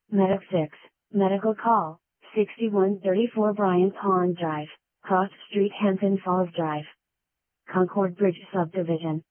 Medic 6, Medical Call, 6134 Bryant Pond Drive, Cross Street, Hampton Falls Drive. Concord Bridge Subdivision.